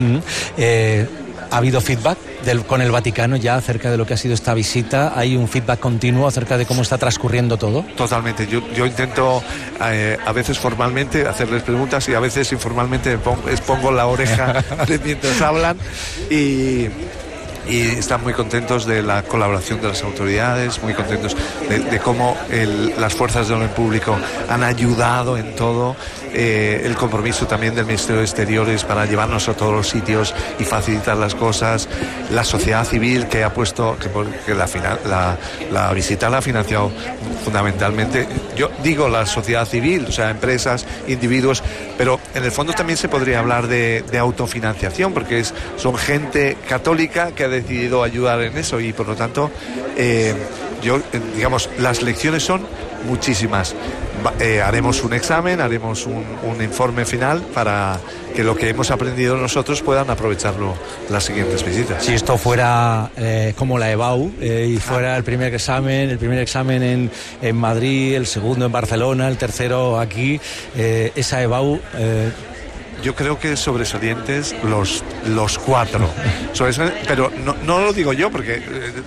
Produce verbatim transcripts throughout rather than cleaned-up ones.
Mm, eh, ¿Ha habido feedback del, con el Vaticano ya acerca de lo que ha sido esta visita? ¿Hay un feedback continuo acerca de cómo está transcurriendo todo? Totalmente. Yo, yo intento eh, a veces formalmente hacerles preguntas y a veces informalmente pongo, les pongo la oreja mientras hablan y... y están muy contentos de la colaboración de las autoridades, muy contentos de, de cómo el, las fuerzas de orden público han ayudado en todo, eh, el compromiso también del Ministerio de Exteriores para llevarnos a todos los sitios y facilitar las cosas, la sociedad civil que ha puesto, que, que la, la, la visita la ha financiado fundamentalmente, yo digo la sociedad civil, o sea, empresas, individuos, pero en el fondo también se podría hablar de, de autofinanciación, porque es, son gente católica que ha decidido ayudar en eso y por lo tanto eh, yo digamos las lecciones son muchísimas. Eh, haremos un examen, haremos un, un informe final para que lo que hemos aprendido nosotros puedan aprovecharlo las siguientes visitas. Si esto fuera eh, como la EBAU eh, y fuera el primer examen, el primer examen en, en Madrid, el segundo en Barcelona, el tercero aquí, eh, esa EBAU... Eh, Yo creo que sobresalientes los, los cuatro. Pero no, no lo digo yo porque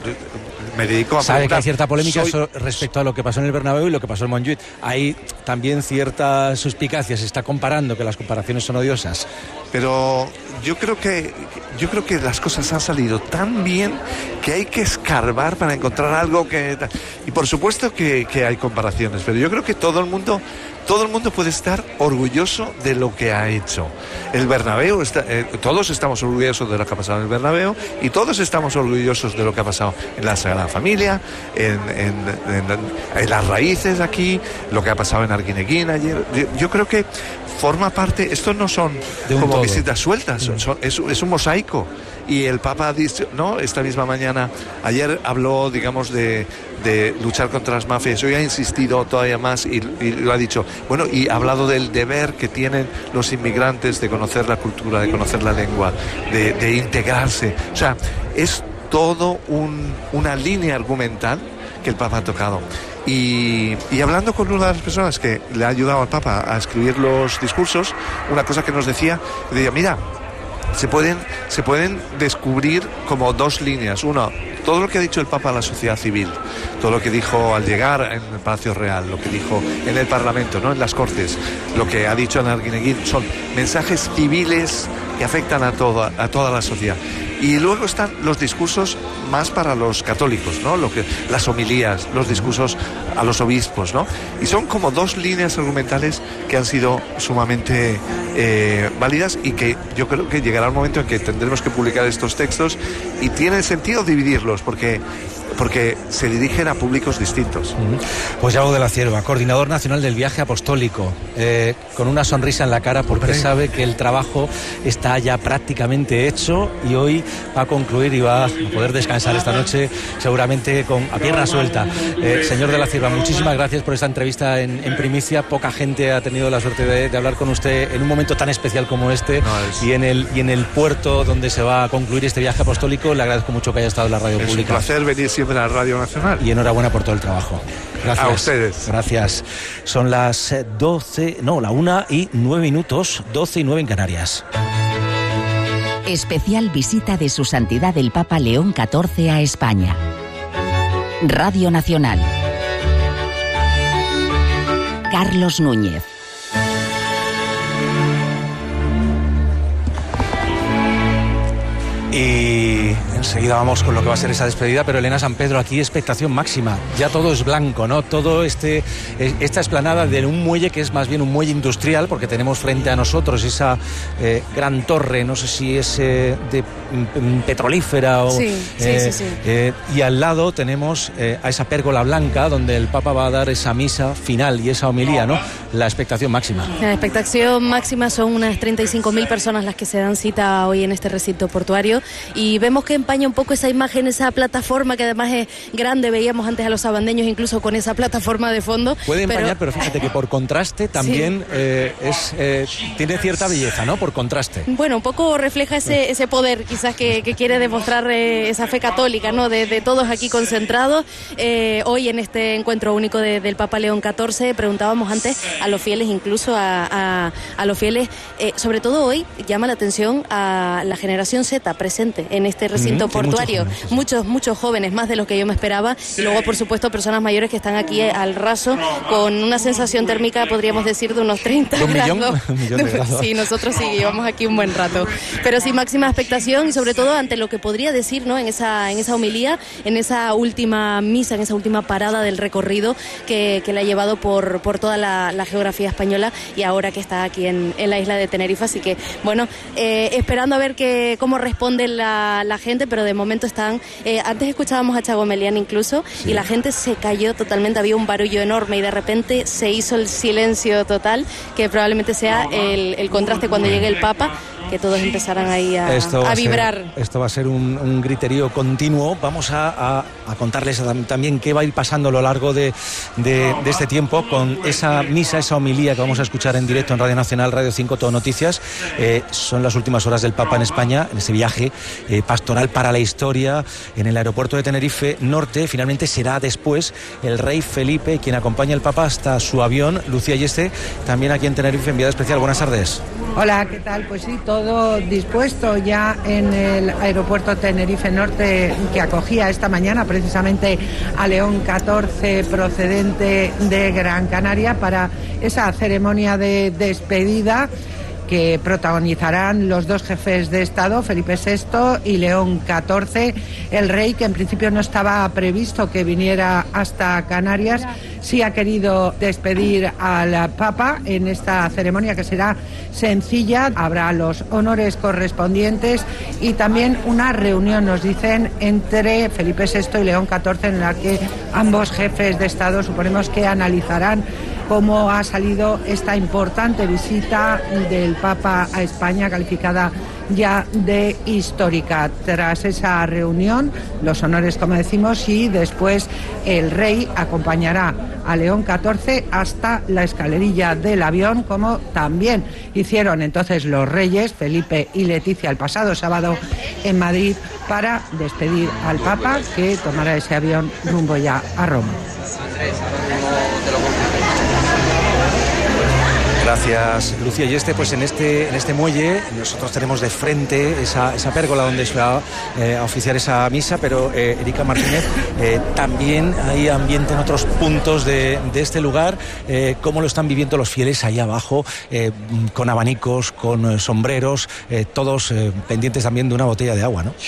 me dedico a Sabe preguntar. que hay cierta polémica Soy... respecto a lo que pasó en el Bernabéu y lo que pasó en Montjuïc. Hay también cierta suspicacia, se está comparando, que las comparaciones son odiosas. Pero yo creo que yo creo que las cosas han salido tan bien que hay que escarbar para encontrar algo que... Y por supuesto que, que hay comparaciones, pero yo creo que todo el mundo... Todo el mundo puede estar orgulloso de lo que ha hecho. El Bernabéu, está, eh, todos estamos orgullosos de lo que ha pasado en el Bernabéu y todos estamos orgullosos de lo que ha pasado en la Sagrada Familia, en, en, en, en las raíces aquí, lo que ha pasado en Arguineguín ayer. Yo, yo creo que forma parte, esto no son como todo. Visitas sueltas, son, son, es, es un mosaico. Y el Papa ha dicho, ¿no? Esta misma mañana, ayer habló, digamos, de, de luchar contra las mafias. Hoy ha insistido todavía más y, y lo ha dicho. Bueno, y ha hablado del deber que tienen los inmigrantes de conocer la cultura, de conocer la lengua, de, de integrarse. O sea, es todo un, una línea argumental que el Papa ha tocado. Y, y hablando con una de las personas que le ha ayudado al Papa a escribir los discursos, una cosa que nos decía, decía, mira, se pueden, se pueden descubrir como dos líneas. Uno, todo lo que ha dicho el Papa a la sociedad civil, todo lo que dijo al llegar en el Palacio Real, lo que dijo en el Parlamento, ¿no? En las Cortes, lo que ha dicho en Arguineguín, son mensajes civiles que afectan a toda, a toda la sociedad. Y luego están los discursos más para los católicos, ¿no? Lo que, las homilías, los discursos a los obispos, ¿no? Y son como dos líneas argumentales que han sido sumamente eh, válidas y que yo creo que llegará un momento en que tendremos que publicar estos textos y tiene sentido dividirlos porque... porque se dirigen a públicos distintos. Pues Yago de la Cierva, coordinador nacional del viaje apostólico, eh, con una sonrisa en la cara porque Hombre. sabe que el trabajo está ya prácticamente hecho y hoy va a concluir y va a poder descansar esta noche seguramente con a pierna suelta. Eh, señor de la Cierva, muchísimas gracias por esta entrevista en, en primicia. Poca gente ha tenido la suerte de, de hablar con usted en un momento tan especial como este no, es... y, en el, y en el puerto donde se va a concluir este viaje apostólico. Le agradezco mucho que haya estado en la radio es pública. Es un placer venir siempre de la Radio Nacional. Y enhorabuena por todo el trabajo. Gracias. A ustedes. Gracias. Son las doce, no, la una y nueve minutos, doce y nueve en Canarias. Especial visita de Su Santidad el Papa León catorce a España. Radio Nacional. Carlos Núñez. Y enseguida vamos con lo que va a ser esa despedida, pero Elena San Pedro, aquí expectación máxima, ya todo es blanco, ¿no? Todo este, esta explanada de un muelle que es más bien un muelle industrial, porque tenemos frente a nosotros esa eh, gran torre, no sé si es eh, de mm, petrolífera o... Sí, eh, sí, sí, sí. Eh, y al lado tenemos eh, a esa pérgola blanca donde el Papa va a dar esa misa final y esa homilía, ¿no? La expectación máxima. La expectación máxima son unas treinta y cinco mil personas las que se dan cita hoy en este recinto portuario. Y vemos que empaña un poco esa imagen, esa plataforma que además es grande. Veíamos antes a los sabandeños incluso con esa plataforma de fondo. Puede empañar, pero, pero fíjate que por contraste también sí. eh, es, eh, tiene cierta belleza, ¿no? Por contraste. Bueno, un poco refleja ese, ese poder quizás que, que quiere demostrar eh, esa fe católica, ¿no? De, de todos aquí concentrados. Eh, hoy en este encuentro único de, del Papa León catorce preguntábamos antes a los fieles, incluso a, a, a los fieles, eh, sobre todo hoy llama la atención a la generación Z presente en este recinto mm, portuario, muchos jóvenes, muchos, muchos jóvenes, más de lo que yo me esperaba, y luego por supuesto personas mayores que están aquí al raso con una sensación térmica, podríamos decir, de unos treinta ¿Un grados. Millón? Un millón de grados. Sí, nosotros sí llevamos aquí un buen rato, pero sí, máxima expectación y sobre todo ante lo que podría decir, ¿no?, en esa, en esa homilía, en esa última misa, en esa última parada del recorrido que, que la ha llevado por, por toda la, la geografía española y ahora que está aquí en, en la isla de Tenerife. Así que, bueno, eh, esperando a ver que, cómo responde la, la gente, pero de momento están... Eh, antes escuchábamos a Chago Melián incluso, sí, y la gente se cayó totalmente, había un barullo enorme y de repente se hizo el silencio total, que probablemente sea el, el contraste cuando llegue el Papa, que todos empezarán ahí a, a vibrar. Ser, esto va a ser un, un griterío continuo. Vamos a, a, a contarles también qué va a ir pasando a lo largo de, de, de este tiempo con esa misa, esa homilía que vamos a escuchar en directo en Radio Nacional, Radio cinco, Todo Noticias. Eh, son las últimas horas del Papa en España, en ese viaje eh, pastoral para la historia en el aeropuerto de Tenerife Norte. Finalmente será después el rey Felipe quien acompaña al Papa hasta su avión. Lucía Yeste, también aquí en Tenerife, enviada especial. Buenas tardes. Hola, ¿qué tal? Pues sí, todo dispuesto ya en el aeropuerto Tenerife Norte, que acogía esta mañana precisamente a León catorce procedente de Gran Canaria para esa ceremonia de despedida que protagonizarán los dos jefes de Estado, Felipe sexto y León catorce, el rey, que en principio no estaba previsto que viniera hasta Canarias, sí ha querido despedir al Papa en esta ceremonia que será sencilla, habrá los honores correspondientes y también una reunión, nos dicen, entre Felipe sexto y León catorce, en la que ambos jefes de Estado suponemos que analizarán cómo ha salido esta importante visita del Papa a España, calificada ya de histórica. Tras esa reunión, los honores, como decimos, y después el rey acompañará a León catorce hasta la escalerilla del avión, como también hicieron entonces los reyes Felipe y Leticia el pasado sábado en Madrid, para despedir al Papa, que tomará ese avión rumbo ya a Roma. Gracias, Lucía. Y este, pues en este, en este muelle nosotros tenemos de frente esa, esa pérgola donde se va eh, a oficiar esa misa, pero eh, Erika Martínez, eh, también hay ambiente en otros puntos de, de este lugar. Eh, ¿Cómo lo están viviendo los fieles ahí abajo, eh, con abanicos, con eh, sombreros, eh, todos eh, pendientes también de una botella de agua, ¿no?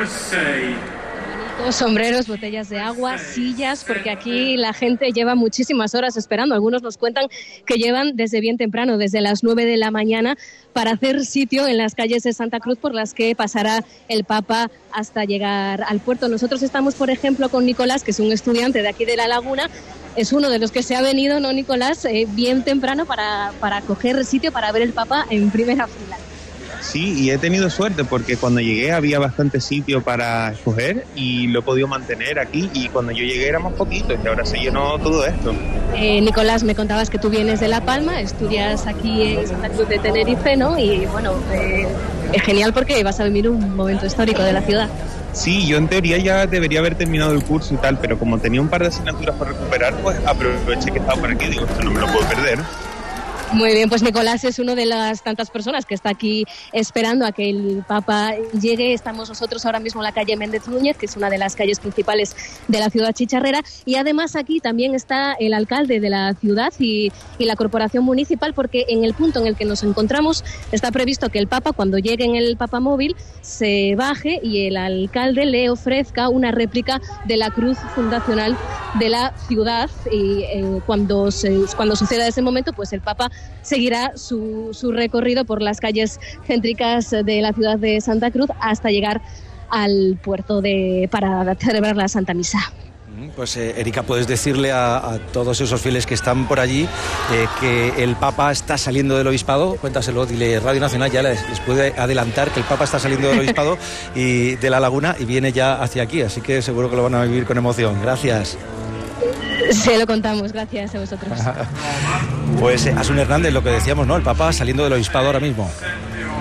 Sombreros, botellas de agua, sillas, porque aquí la gente lleva muchísimas horas esperando. Algunos nos cuentan que llevan desde bien temprano, desde las nueve de la mañana, para hacer sitio en las calles de Santa Cruz por las que pasará el Papa hasta llegar al puerto. Nosotros estamos, por ejemplo, con Nicolás, que es un estudiante de aquí de La Laguna. Es uno de los que se ha venido, ¿no, Nicolás?, eh, bien temprano para, para coger sitio para ver el Papa en primera fila. Sí, y he tenido suerte porque cuando llegué había bastante sitio para escoger y lo he podido mantener aquí, y cuando yo llegué éramos poquitos y ahora se llenó todo esto. Eh, Nicolás, me contabas que tú vienes de La Palma, estudias aquí en Santa Cruz de Tenerife, ¿no? Y bueno, eh, es genial porque vas a vivir un momento histórico de la ciudad. Sí, yo en teoría ya debería haber terminado el curso y tal, pero como tenía un par de asignaturas por recuperar, pues aproveché que estaba por aquí y digo, esto no me lo puedo perder. Muy bien, pues Nicolás es una de las tantas personas que está aquí esperando a que el Papa llegue. Estamos nosotros ahora mismo en la calle Méndez Núñez, que es una de las calles principales de la ciudad chicharrera, y además aquí también está el alcalde de la ciudad y, y la corporación municipal, porque en el punto en el que nos encontramos está previsto que el Papa, cuando llegue en el Papamóvil, se baje y el alcalde le ofrezca una réplica de la cruz fundacional de la ciudad, y eh, cuando, se, cuando suceda ese momento, pues el Papa seguirá su, su recorrido por las calles céntricas de la ciudad de Santa Cruz hasta llegar al puerto de, para celebrar la Santa Misa. Pues eh, Erika, ¿puedes decirle a, a todos esos fieles que están por allí eh, que el Papa está saliendo del obispado? Cuéntaselo, dile, Radio Nacional ya les, les puede adelantar que el Papa está saliendo del obispado y de La Laguna y viene ya hacia aquí, así que seguro que lo van a vivir con emoción. Gracias. Se lo contamos, gracias a vosotros. Pues eh, Asun Hernández, lo que decíamos, ¿no? El Papa saliendo del obispado ahora mismo.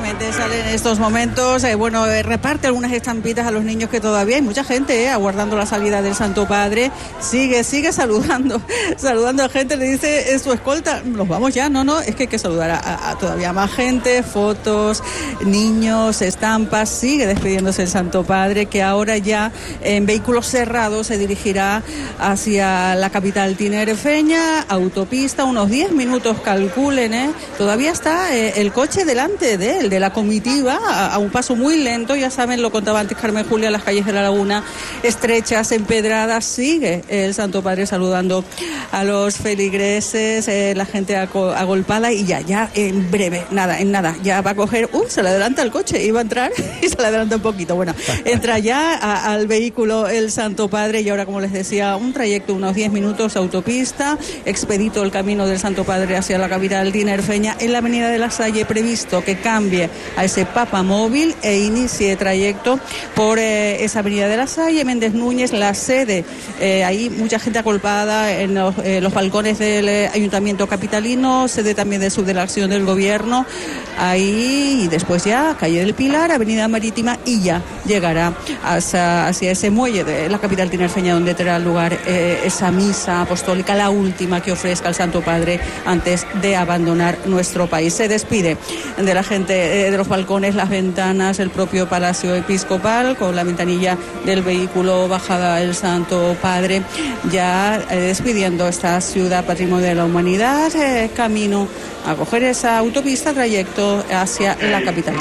efectivamente, sale en estos momentos, eh, bueno, eh, reparte algunas estampitas a los niños, que todavía hay mucha gente eh, aguardando la salida del Santo Padre. Sigue, sigue saludando, saludando a gente, le dice, es su escolta, nos vamos ya, no, no, es que hay que saludar a, a, a todavía más gente, fotos, niños, estampas, sigue despidiéndose el Santo Padre, que ahora ya en vehículos cerrados se dirigirá hacia la capital tinerfeña, autopista, unos diez minutos calculen, ¿eh? Todavía está eh, el coche delante de él, de la comitiva, a, a un paso muy lento, ya saben, lo contaba antes Carmen Julia, las calles de la Laguna estrechas, empedradas, sigue el Santo Padre saludando a los feligreses, eh, la gente agolpada, y ya, ya en breve, nada, en nada, ya va a coger, uh, se le adelanta el coche, iba a entrar y se le adelanta un poquito, bueno, entra ya a, al vehículo el Santo Padre, y ahora, como les decía, un trayecto, unos diez minutos, autopista, expedito el camino del Santo Padre hacia la capital tinerfeña. En la avenida de la Salle previsto que cambie a ese Papa móvil e inicie trayecto por eh, esa avenida de la Salle, Méndez Núñez, la sede, eh, ahí mucha gente acolpada en los, eh, los balcones del eh, Ayuntamiento capitalino, sede también de subdelegación del Gobierno, ahí, y después ya calle del Pilar, avenida Marítima, y ya llegará hacia, hacia ese muelle de la capital tinerfeña, donde tendrá lugar eh, esa misa apostólica, la última que ofrezca el Santo Padre antes de abandonar nuestro país. Se despide de la gente, eh, de los balcones, las ventanas, el propio Palacio Episcopal, con la ventanilla del vehículo bajada el Santo Padre, ya eh, despidiendo esta ciudad patrimonio de la humanidad, eh, camino a coger esa autopista, trayecto hacia la capital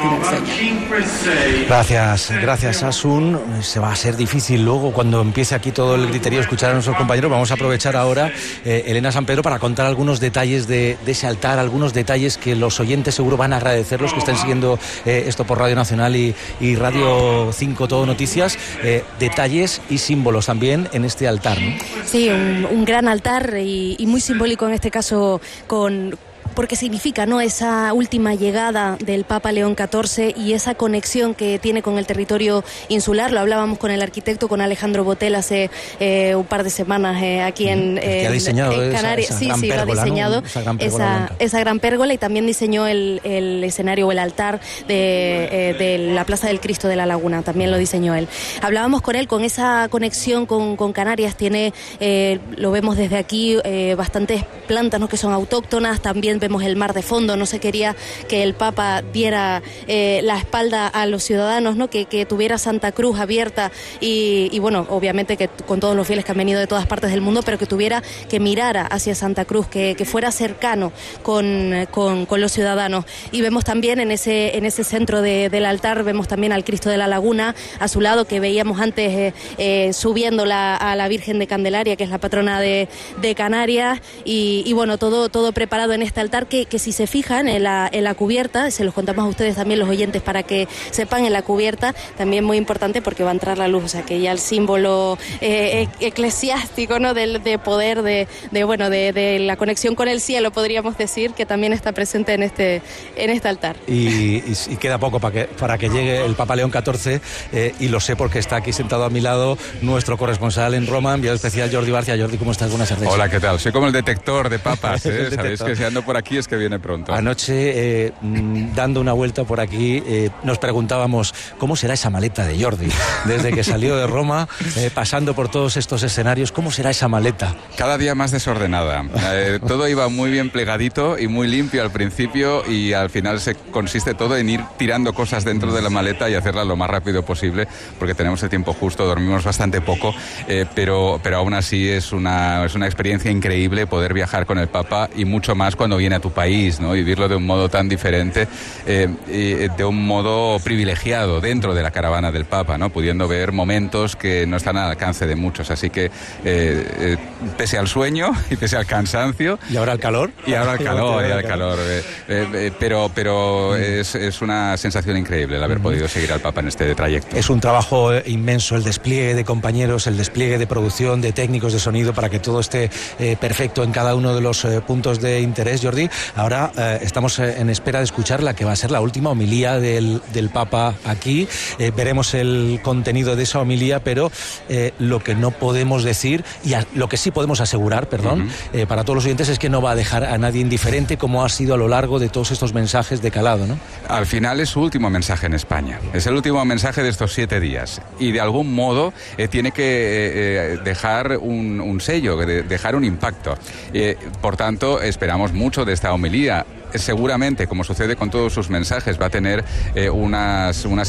tinerfeña. Gracias, gracias Asun. Se va a ser difícil luego, cuando empiece aquí todo el griterío, escuchar a nuestros compañeros. Vamos a aprovechar ahora, eh, Elena San Pedro, para contar algunos detalles de, de ese altar, algunos detalles que los oyentes seguro van a agradecer, los que estén siguiendo eh, esto por Radio Nacional y, y Radio cinco Todo Noticias, eh, detalles y símbolos también en este altar, ¿no? Sí, un, un gran altar y, y muy simbólico en este caso, con... porque significa, ¿no?, esa última llegada del Papa León catorce y esa conexión que tiene con el territorio insular. Lo hablábamos con el arquitecto, con Alejandro Botel, hace eh, un par de semanas eh, aquí en, eh, ha diseñado en Canarias. Esa, esa sí, gran sí, pérgola, lo ha diseñado, ¿no? esa, gran esa, esa gran pérgola, y también diseñó el, el escenario o el altar de, eh, de la Plaza del Cristo de la Laguna, también lo diseñó él. Hablábamos con él, con esa conexión con, con Canarias, tiene, eh, lo vemos desde aquí, eh, bastantes plantas, ¿no?, que son autóctonas, también vemos el mar de fondo. No se quería que el Papa diera eh, la espalda a los ciudadanos, ¿no?, que, que tuviera Santa Cruz abierta y, y bueno, obviamente que con todos los fieles que han venido de todas partes del mundo, pero que tuviera, que mirara hacia Santa Cruz, que, que fuera cercano con, con, con los ciudadanos. Y vemos también en ese, en ese centro de, del altar, vemos también al Cristo de la Laguna a su lado, que veíamos antes eh, eh, subiendo la, a la Virgen de Candelaria, que es la patrona de, de Canarias, y, y bueno, todo, todo preparado en este altar, que, que si se fijan en la, en la cubierta, se los contamos a ustedes también, los oyentes, para que sepan, en la cubierta también muy importante, porque va a entrar la luz, o sea que ya el símbolo eh, eclesiástico, ¿no?, del de poder, de, de bueno, de, de la conexión con el cielo, podríamos decir, que también está presente en este, en este altar. Y, y, y queda poco para que, para que llegue el Papa León catorce, eh, y lo sé porque está aquí sentado a mi lado nuestro corresponsal en Roma, enviado especial Jordi Barcia. Jordi, ¿cómo estás? Buenas tardes. Hola, ¿qué tal? Soy como el detector de papas, ¿eh? detector. Sabéis que si ando por aquí es que viene pronto. Anoche, eh, dando una vuelta por aquí, eh, nos preguntábamos cómo será esa maleta de Jordi, desde que salió de Roma, eh, pasando por todos estos escenarios. ¿Cómo será esa maleta? Cada día más desordenada. Eh, todo iba muy bien plegadito y muy limpio al principio, y al final se consiste todo en ir tirando cosas dentro de la maleta y hacerla lo más rápido posible, porque tenemos el tiempo justo, dormimos bastante poco, eh, pero, pero aún así es una, es una experiencia increíble poder viajar con el Papa, y mucho más cuando viene a tu país, ¿no?, y vivirlo de un modo tan diferente, eh, y de un modo privilegiado dentro de la caravana del Papa, ¿no?, pudiendo ver momentos que no están al alcance de muchos. Así que, eh, eh, pese al sueño y pese al cansancio... ¿Y ahora el calor? Y ahora el calor, y ahora el calor. Eh, eh, eh, pero pero es, es una sensación increíble el haber podido seguir al Papa en este trayecto. Es un trabajo inmenso, el despliegue de compañeros, el despliegue de producción, de técnicos de sonido, para que todo esté eh, perfecto en cada uno de los eh, puntos de interés. Jordi, Jordi. Ahora eh, estamos eh, en espera de escuchar la que va a ser la última homilía del, del Papa aquí. Eh, veremos el contenido de esa homilía, pero eh, lo que no podemos decir, y a, lo que sí podemos asegurar, perdón, uh-huh. eh, para todos los oyentes, es que no va a dejar a nadie indiferente, como ha sido a lo largo de todos estos mensajes de calado, ¿no? Al final es su último mensaje en España. Es el último mensaje de estos siete días. Y de algún modo eh, tiene que eh, dejar un, un sello, de, dejar un impacto. Eh, por tanto, esperamos mucho de esta homilía. Seguramente, como sucede con todos sus mensajes, va a tener eh, unas, unas